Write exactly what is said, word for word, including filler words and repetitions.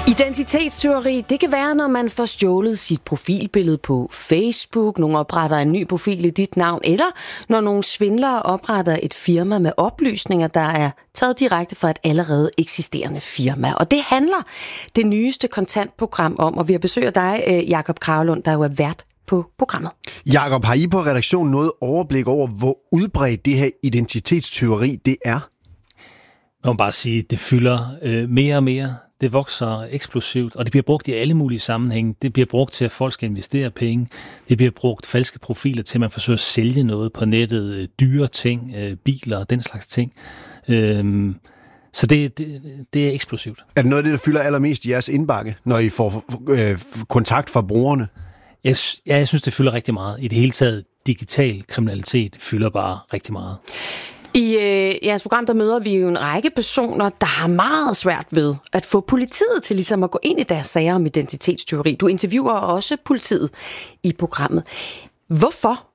Identitetstyveri, det kan være, når man får stjålet sit profilbillede på Facebook, nogen opretter en ny profil i dit navn, eller når nogle svindlere opretter et firma med oplysninger, der er taget direkte fra et allerede eksisterende firma. Og det handler det nyeste kontantprogram om, og vi har besøg af dig, Jakob Kragelund, der jo er vært på programmet. Jakob, har I på redaktionen noget overblik over, hvor udbredt det her identitetstyveri det er? Man må bare sige, det fylder øh, mere og mere. Det vokser eksplosivt, og det bliver brugt i alle mulige sammenhænge. Det bliver brugt til, at folk skal investere penge. Det bliver brugt falske profiler til, at man forsøger at sælge noget på nettet. Dyre ting, biler og den slags ting. Øhm, så det, det, det er eksplosivt. Er det noget af det, der fylder allermest i jeres indbakke, når I får øh, kontakt fra brugerne? Jeg, ja, jeg synes, det fylder rigtig meget. I det hele taget, digital kriminalitet fylder bare rigtig meget. I øh, jeres program, der møder vi jo en række personer, der har meget svært ved at få politiet til ligesom at gå ind i deres sager om identitetstyveri. Du interviewer også politiet i programmet. Hvorfor